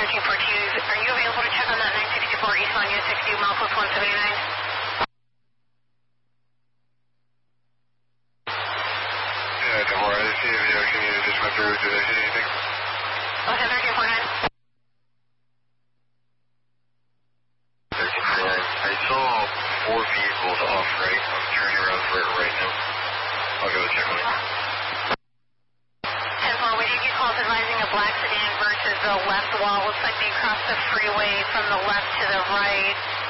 Are you available to check on that 964 eastbound U60, milepost 179? Yeah, don't worry. I see a video. Can you just run through? Did I see anything? Okay, 1349. 1349. I saw 4 vehicles off right. I'm turning around for it right now. I'll go check on it. 10-4, we did get calls advising a black sedan versus the left wall. Looks like they crossed the freeway from the left to the right.